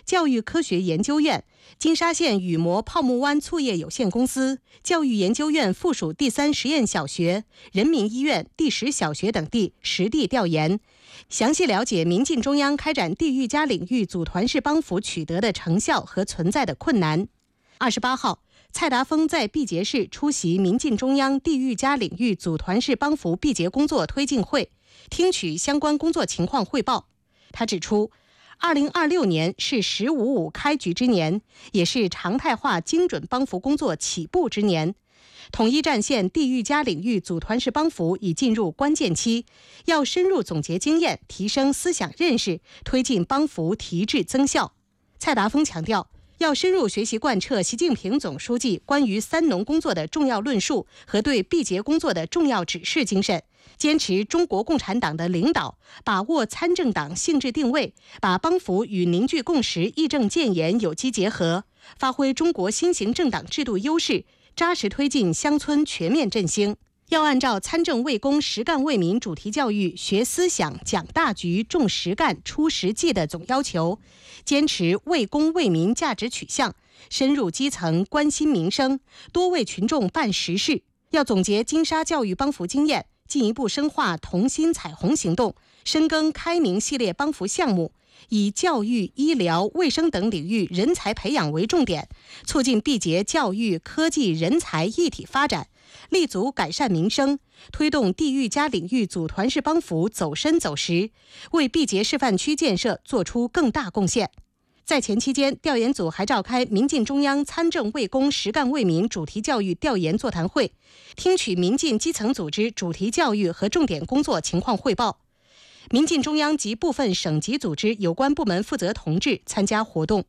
教育科学研究院、金沙县雨磨泡木湾醋业有限公司、教育研究院附属第3实验小学、人民医院第10小学等地实地调研，详细了解民进中央开展地域+领域组团式帮扶取得的成效和存在的困难。28号，蔡达峰在毕节市出席民进中央地域+领域组团式帮扶毕节工作推进会，听取相关工作情况汇报。他指出，2026年是“15.5”开局之年，也是常态化精准帮扶工作起步之年。统一战线地域+领域组团式帮扶已进入关键期，要深入总结经验，提升思想认识，推进帮扶提质增效。蔡达峰强调，要深入学习贯彻习近平总书记关于3农工作的重要论述和对毕节工作的重要指示精神，坚持中国共产党的领导，把握参政党性质定位，把帮扶与凝聚共识义正建言有机结合，发挥中国新型政党制度优势，扎实推进乡村全面振兴。要按照参政为公实干为民主题教育学思想讲大局重实干出实际的总要求，坚持为公为民价值取向，深入基层关心民生，多为群众办实事。要总结金沙教育帮扶经验，进一步深化同心彩虹行动，深耕开明系列帮扶项目，以教育、医疗、卫生等领域人才培养为重点，促进毕节教育、科技、人才一体发展，立足改善民生，推动地域+领域组团式帮扶走深走实，为毕节示范区建设做出更大贡献。在前期间，调研组还召开民进中央参政为公实干为民主题教育调研座谈会，听取民进基层组织主题教育和重点工作情况汇报。民进中央及部分省级组织有关部门负责同志参加活动。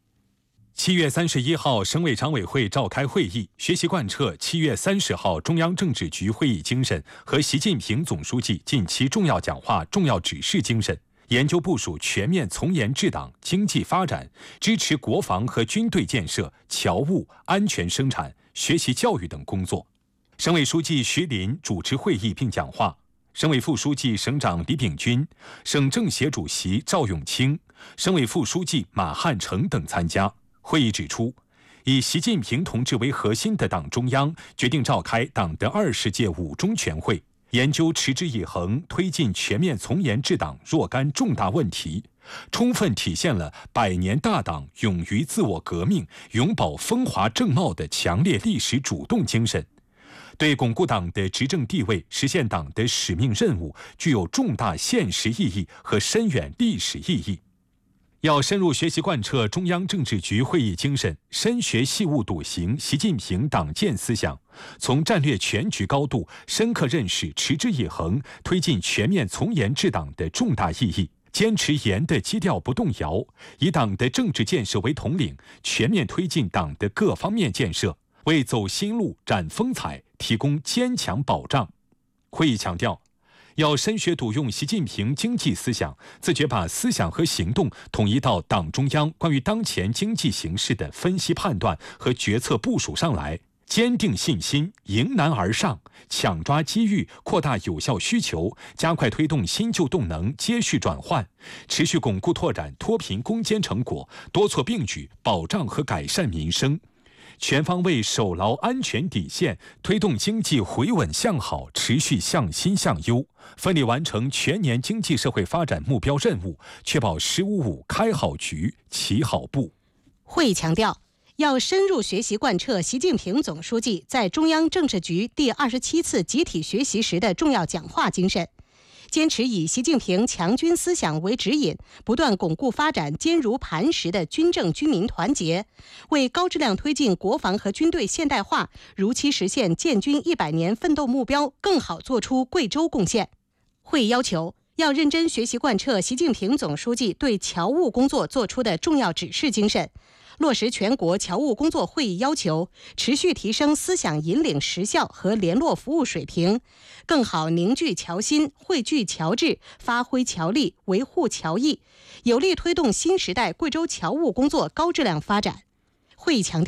7月31号，省委常委会召开会议，学习贯彻7月30号中央政治局会议精神和习近平总书记近期重要讲话、重要指示精神，研究部署全面从严治党、经济发展，支持国防和军队建设、侨务、安全生产、学习教育等工作。省委书记徐林主持会议并讲话，省委副书记、省长李炳军、省政协主席赵永清、省委副书记马汉成等参加。会议指出，以习近平同志为核心的党中央决定召开党的20届5中全会，研究持之以恒推进全面从严治党若干重大问题，充分体现了100年大党勇于自我革命、永葆风华正茂的强烈历史主动精神，对巩固党的执政地位、实现党的使命任务具有重大现实意义和深远历史意义。要深入学习贯彻中央政治局会议精神，深学细悟笃行习近平党建思想，从战略全局高度深刻认识持之以恒推进全面从严治党的重大意义，坚持严的基调不动摇，以党的政治建设为统领，全面推进党的各方面建设，为走新路、展风采提供坚强保障。会议强调，要深学笃用习近平经济思想，自觉把思想和行动统一到党中央关于当前经济形势的分析判断和决策部署上来，坚定信心，迎难而上，抢抓机遇，扩大有效需求，加快推动新旧动能接续转换，持续巩固拓展脱贫攻坚成果，多措并举保障和改善民生，全方位守牢安全底线，推动经济回稳向好，持续向新向优，奋力完成全年经济社会发展目标任务，确保“15.5”开好局、起好步。 会议强调，要深入学习贯彻习近平总书记在中央政治局第27次集体学习时的重要讲话精神，坚持以习近平强军思想为指引，不断巩固发展坚如磐石的军政军民团结，为高质量推进国防和军队现代化，如期实现建军100年奋斗目标更好做出贵州贡献。会议要求，要认真学习贯彻习近平总书记对侨务工作作出的重要指示精神，落实全国侨务工作会议要求，持续提升思想引领实效和联络服务水平，更好凝聚侨心，汇聚侨智，发挥侨力，维护侨谊，有力推动新时代贵州侨务工作高质量发展。会议强调，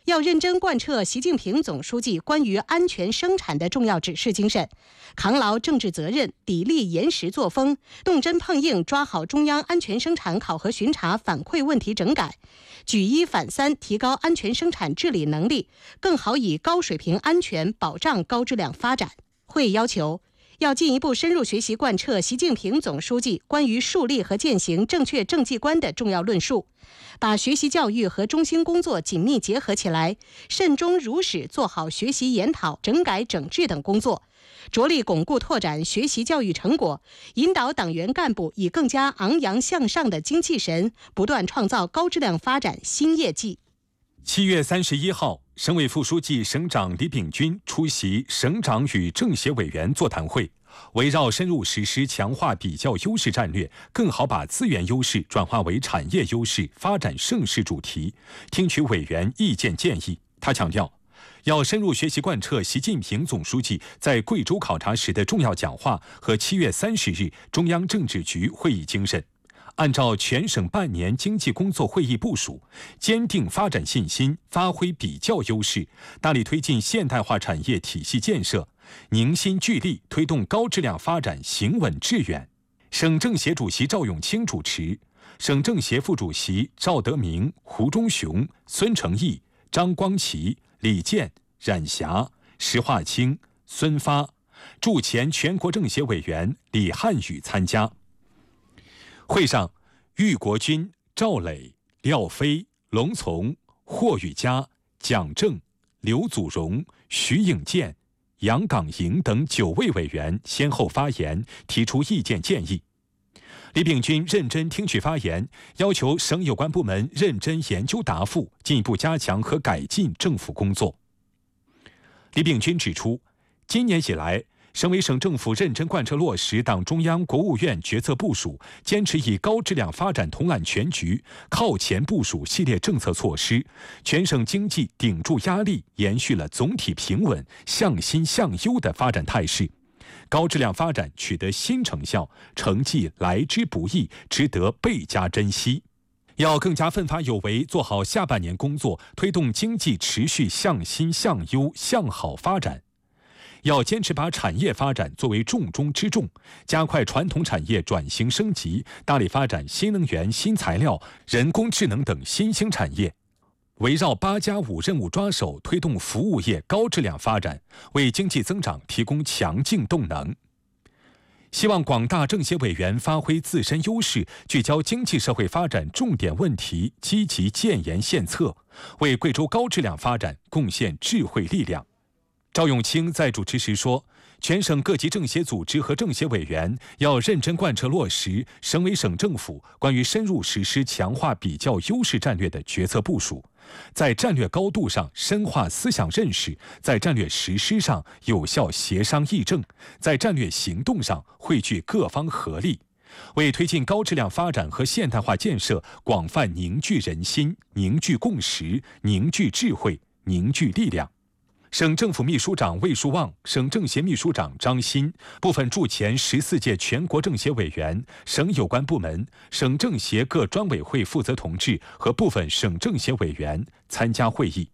要认真贯彻习近平总书记关于安全生产的重要指示精神，扛牢政治责任，砥砺严实作风，动真碰硬抓好中央安全生产考核巡查反馈问题整改，举一反三提高安全生产治理能力，更好以高水平安全保障高质量发展。会议要求，要进一步深入学习贯彻习近平总书记关于树立和践行正确政绩观的重要论述，把学习教育和中心工作紧密结合起来，慎终如始做好学习研讨、整改整治等工作，着力巩固拓展学习教育成果，引导党员干部以更加昂扬向上的精气神，不断创造高质量发展新业绩。 7月31号，省委副书记、省长李炳军出席省长与政协委员座谈会，围绕深入实施强化比较优势战略，更好把资源优势转化为产业优势、发展盛世主题，听取委员意见建议。他强调，要深入学习贯彻习近平总书记在贵州考察时的重要讲话和7月30日中央政治局会议精神，按照全省半年经济工作会议部署，坚定发展信心，发挥比较优势，大力推进现代化产业体系建设，凝心聚力推动高质量发展行稳致远。省政协主席赵永清主持，省政协副主席赵德明、胡忠雄、孙成义、张光奇、李健、冉霞、石化清、孙发，驻前全国政协委员李汉宇参加。会上，郁国军、赵磊、廖飞、龙从、霍宇佳、蒋正、刘祖荣、徐颖健、杨岗营等9位委员先后发言，提出意见建议。李炳军认真听取发言，要求省有关部门认真研究答复，进一步加强和改进政府工作。李炳军指出，今年以来，省委省政府认真贯彻落实党中央、国务院决策部署，坚持以高质量发展统揽全局，靠前部署系列政策措施，全省经济顶住压力，延续了总体平稳、向新向优的发展态势，高质量发展取得新成效，成绩来之不易，值得倍加珍惜。要更加奋发有为，做好下半年工作，推动经济持续向新向优、向好发展。要坚持把产业发展作为重中之重，加快传统产业转型升级，大力发展新能源、新材料、人工智能等新兴产业，围绕8+5任务抓手，推动服务业高质量发展，为经济增长提供强劲动能。希望广大政协委员发挥自身优势，聚焦经济社会发展重点问题，积极建言献策，为贵州高质量发展贡献智慧力量。赵永清在主持时说，全省各级政协组织和政协委员要认真贯彻落实省委省政府关于深入实施强化比较优势战略的决策部署，在战略高度上深化思想认识，在战略实施上有效协商议政，在战略行动上汇聚各方合力，为推进高质量发展和现代化建设广泛凝聚人心、凝聚共识、凝聚智慧、凝聚力量。省政府秘书长魏树旺、省政协秘书长张鑫、部分驻前14届全国政协委员、省有关部门、省政协各专委会负责同志和部分省政协委员参加会议。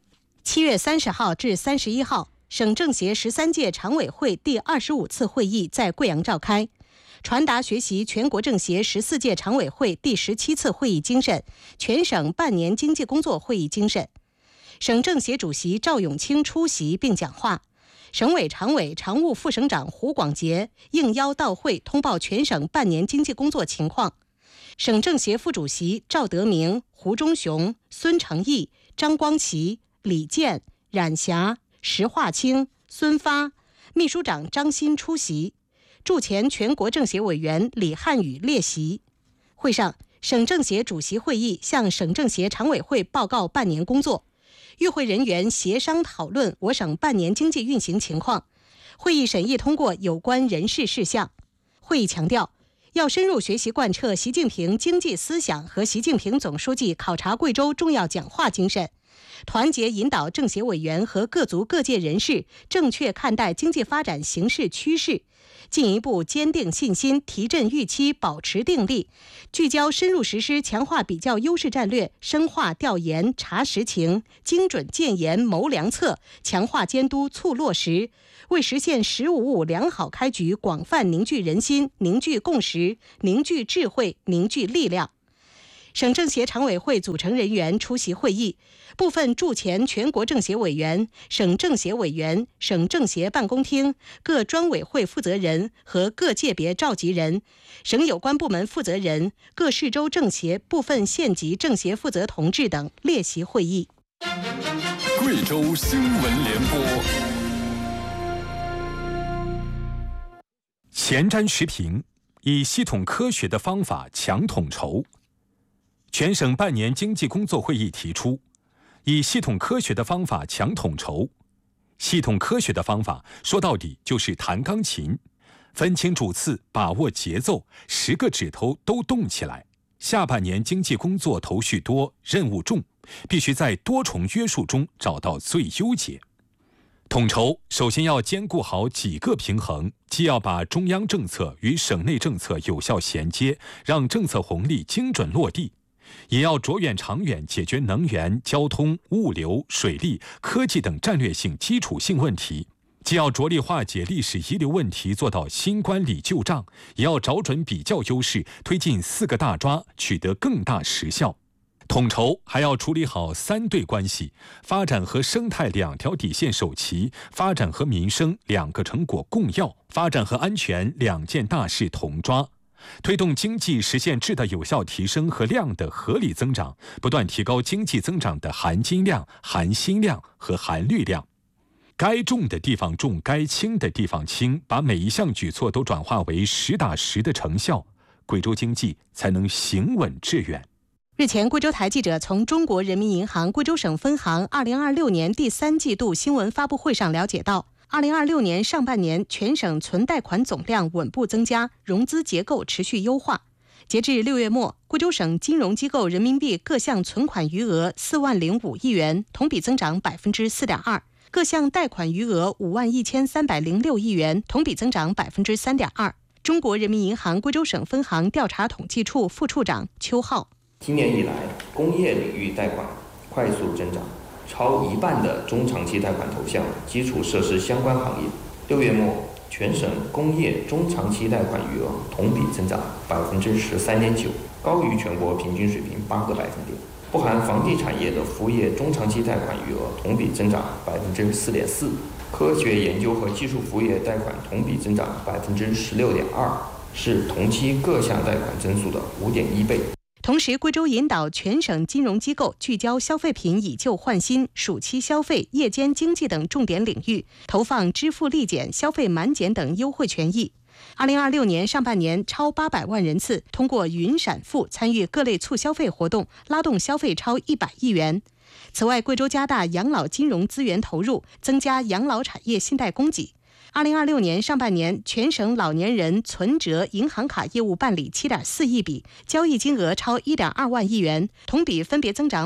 7月30号至31号，省政协13届常委会第25次会议在贵阳召开，传达学习全国政协14届常委会第17次会议精神、全省半年经济工作会议精神。省政协主席赵永清出席并讲话，省委常委、常务副省长胡广杰应邀到会通报全省半年经济工作情况。省政协副主席赵德明、胡忠雄、孙成义、张光奇、李健、冉霞、石化清、孙发，秘书长张鑫出席，驻前全国政协委员李汉宇列席。会上，省政协主席会议向省政协常委会报告半年工作。与会人员协商讨论我省半年经济运行情况，会议审议通过有关人事事项。会议强调，要深入学习贯彻习近平经济思想和习近平总书记考察贵州重要讲话精神， 团结引导政协委员和各族各界人士正确看待经济发展形势趋势，进一步坚定信心，提振预期，保持定力，聚焦深入实施强化比较优势战略，深化调研查实情，精准建言谋良策，强化监督促落实，为实现“15+5”良好开局广泛凝聚人心，凝聚共识，凝聚智慧，凝聚力量。省政协常委会组成人员出席会议，部分驻前全国政协委员、省政协委员、省政协办公厅、各专委会负责人和各界别召集人、省有关部门负责人、各市州政协部分县级政协负责同志等列席会议。 贵州新闻联播。 前瞻时评：以系统科学的方法强统筹。全省半年经济工作会议提出，以系统科学的方法强统筹。系统科学的方法说到底就是弹钢琴，分清主次，把握节奏，10个指头都动起来。下半年经济工作头绪多，任务重，必须在多重约束中找到最优解。统筹首先要兼顾好几个平衡，既要把中央政策与省内政策有效衔接，让政策红利精准落地，也要着眼长远解决能源、交通、物流、水利、科技等战略性基础性问题，既要着力化解历史遗留问题，做到新关理旧账，也要找准比较优势，推进4个大抓，取得更大实效。统筹还要处理好3对关系，发展和生态2条底线守齐，发展和民生2个成果共要，发展和安全2件大事同抓。推动经济实现质的有效提升和量的合理增长，不断提高经济增长的含金量、含心量和含绿量。该重的地方重，该轻的地方轻，把每一项举措都转化为实打实的成效，贵州经济才能行稳致远。 日前，贵州台记者从中国人民银行贵州省分行2026年第3季度新闻发布会上了解到，2026年上半年全省存贷款总量稳步增加，融资结构持续优化。截至6月末，贵州省金融机构人民币各项存款余额4.05万亿元，同比增长 4.2%； 各项贷款余额51306亿元，同比增长 3.2%。中国人民银行贵州省分行调查统计处副处长邱浩： 今年以来，工业领域贷款快速增长，超1半的中长期贷款投向基础设施相关行业。6月末，全省工业中长期贷款余额同比增长 13.9%， 高于全国平均水平8个百分点。不含房地产业的服务业中长期贷款余额同比增长 4.4%， 科学研究和技术服务业贷款同比增长 16.2%， 是同期各项贷款增速的5.1倍。 同时，贵州引导全省金融机构聚焦消费品以旧换新、暑期消费、夜间经济等重点领域，投放支付立减、消费满减等优惠权益。2026年上半年，超800万人次通过云闪付参与各类促消费活动，拉动消费超100亿元。此外，贵州加大养老金融资源投入，增加养老产业信贷供给。2026年上半年，全省老年人存折银行卡业务办理 7.4亿笔，交易金额超 1.2万亿元，同比分别增长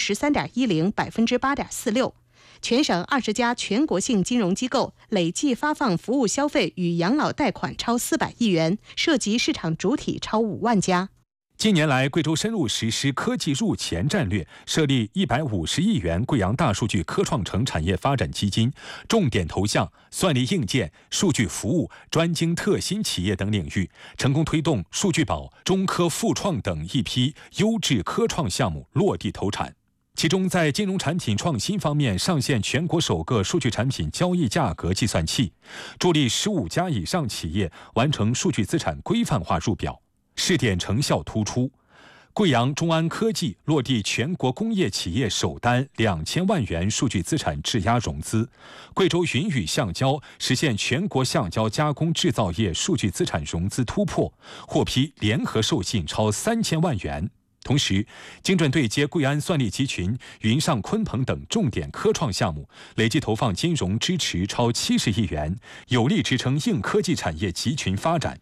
13.10%、8.46%。全省20家全国性金融机构累计发放服务消费与养老贷款超400亿元，涉及市场主体超5万家。 近年来，贵州深入实施科技入前战略，设立150亿元贵阳大数据科创城产业发展基金，重点投向算力硬件、数据服务、专精特新企业等领域，成功推动数据宝、中科复创等一批优质科创项目落地投产。其中，在金融产品创新方面，上线全国首个数据产品交易价格计算器，助力15家以上企业完成数据资产规范化入表，试点成效突出。贵阳中安科技落地全国工业企业首单2000万元数据资产质押融资，贵州云宇橡胶实现全国橡胶加工制造业数据资产融资突破，获批联合授信超3000万元。同时，精准对接贵安算力集群、云上鲲鹏等重点科创项目，累计投放金融支持超70亿元，有力支撑硬科技产业集群发展。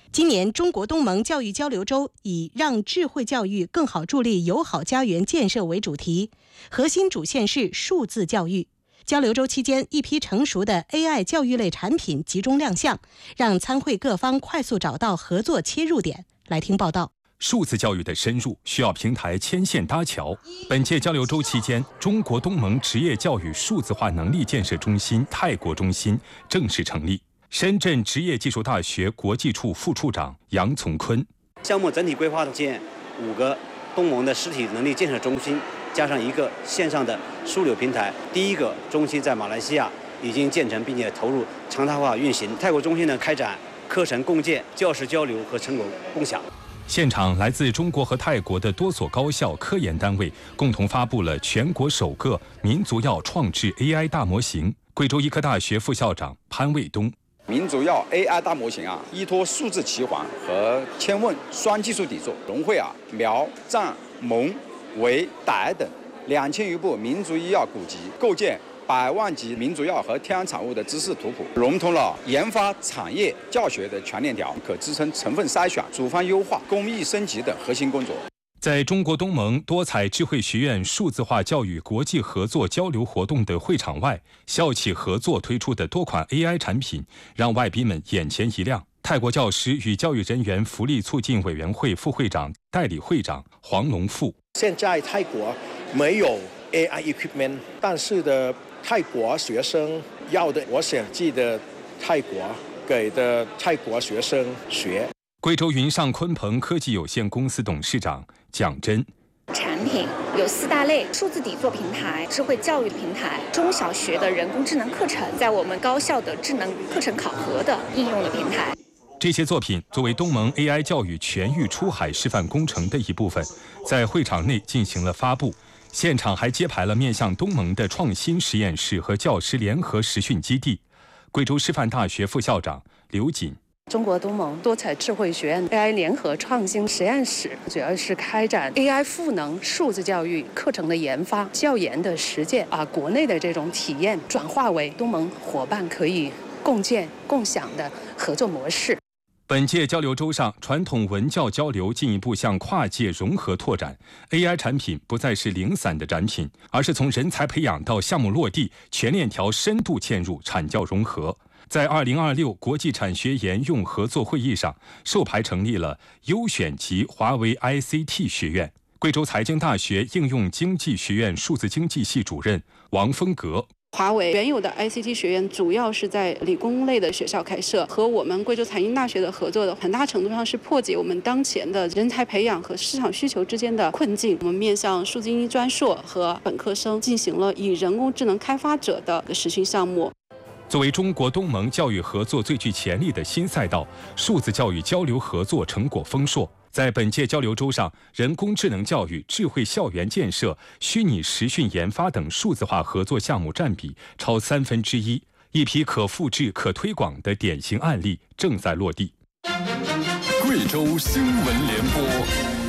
今年中国东盟教育交流周以让智慧教育更好助力友好家园建设为主题，核心主线是数字教育。交流周期间，一批成熟的 AI 教育类产品集中亮相，让参会各方快速找到合作切入点。来听报道。 数字教育的深入需要平台牵线搭桥。本届交流周期间，中国东盟职业教育数字化能力建设中心泰国中心正式成立。深圳职业技术大学国际处副处长杨从坤： 项目整体规划建5个东盟的实体能力建设中心，加上一个线上的枢纽平台。第一个中心在马来西亚已经建成，并且投入常态化运行。泰国中心呢，开展课程共建、教师交流和成果共享。 现场来自中国和泰国的多所高校、科研单位共同发布了全国首个民族药创制 AI 大模型。贵州医科大学副校长潘卫东： 民族药 AI 大模型依托数字齐环和千问双技术底座，融汇苗、藏、蒙、维、傣等2000余部民族医药古籍，构建100万级民族药和天然产物的知识图谱，融通了研发、产业、教学的全链条，可支撑成分筛选、组方优化、工艺升级等核心工作。 在中国东盟多彩智慧学院数字化教育国际合作交流活动的会场外，校企合作推出的多款 AI 产品让外宾们眼前一亮。泰国教师与教育人员福利促进委员会副会长、代理会长黄龙富： 现在泰国没有 AI equipment， 但是的泰国学生要的，我想记得泰国给的泰国学生学。 贵州云上鲲鹏科技有限公司董事长蒋真： 产品有4大类：数字底座平台、智慧教育平台、中小学的人工智能课程，在我们高校的智能课程考核的应用的平台。 这些作品作为东盟 AI 教育全域出海示范工程的一部分，在会场内进行了发布。现场还揭牌了面向东盟的创新实验室和教师联合实训基地。贵州师范大学副校长刘瑾： 中国东盟多彩智慧学院 AI 联合创新实验室主要是开展 AI 赋能数字教育课程的研发、教研的实践，把国内的这种体验转化为东盟伙伴可以共建、共享的合作模式。 本届交流周上，传统文教交流进一步向跨界融合拓展。AI 产品不再是零散的展品，而是从人才培养到项目落地，全链条深度嵌入产教融合。在2026国际产学研用合作会议上，授牌成立了优选级华为 ICT 学院。贵州财经大学应用经济学院数字经济系主任王峰阁： 华为原有的 ICT 学院主要是在理工类的学校开设，和我们贵州财经大学的合作的很大程度上是破解我们当前的人才培养和市场需求之间的困境。我们面向数精英专硕和本科生进行了以人工智能开发者的实训项目。 作为中国东盟教育合作最具潜力的新赛道，数字教育交流合作成果丰硕。在本届交流周上，人工智能教育、智慧校园建设、虚拟实训研发等数字化合作项目占比超1/3，一批可复制、可推广的典型案例正在落地。 贵州新闻联播。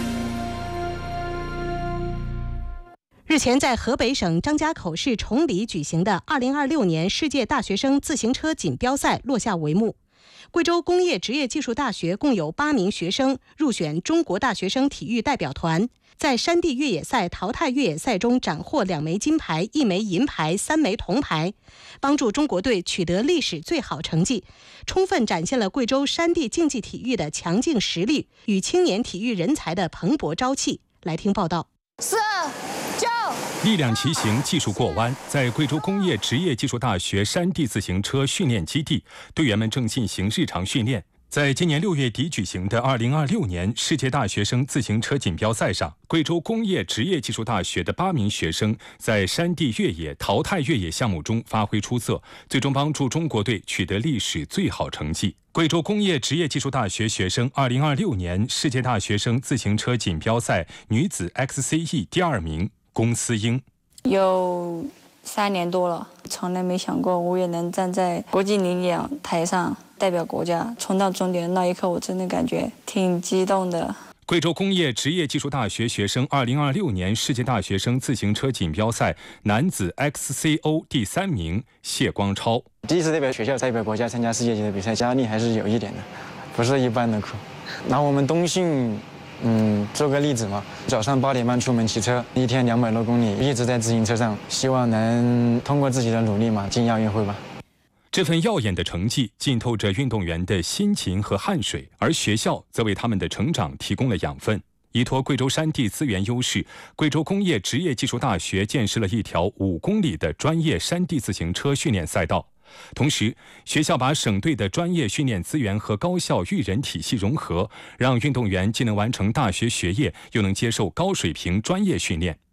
日前，在河北省张家口市崇礼举行的2026年世界大学生自行车锦标赛落下帷幕。贵州工业职业技术大学共有8名学生入选中国大学生体育代表团，在山地越野赛淘汰越野赛中斩获2枚金牌、1枚银牌、3枚铜牌，帮助中国队取得历史最好成绩，充分展现了贵州山地竞技体育的强劲实力与青年体育人才的蓬勃朝气。来听报道。 4、9， 力量骑行技术过弯，在贵州工业职业技术大学山地自行车训练基地，队员们正进行日常训练。在今年6月底举行的2026年世界大学生自行车锦标赛上，贵州工业职业技术大学的8名学生在山地越野淘汰越野项目中发挥出色，最终帮助中国队取得历史最好成绩。贵州工业职业技术大学学生2026年世界大学生自行车锦标赛女子 XCE 第2名龚思英： 有3年多了，从来没想过我也能站在国际领奖台上代表国家冲到终点的那一刻，我真的感觉挺激动的。 贵州工业职业技术大学学生2026年世界大学生自行车锦标赛男子 XCO 第3名谢光超： 第一次代表学校、代表国家参加世界级的比赛，压力还是有一点的。 不是一般的苦。拿我们东信做个例子嘛，早上8点半出门骑车，一天200多公里，一直在自行车上，希望能通过自己的努力嘛，进亚运会吧。 这份耀眼的成绩浸透着运动员的辛勤和汗水，而学校则为他们的成长提供了养分。依托贵州山地资源优势，贵州工业职业技术大学建设了一条5公里的专业山地自行车训练赛道。同时，学校把省队的专业训练资源和高校育人体系融合，让运动员既能完成大学学业，又能接受高水平专业训练。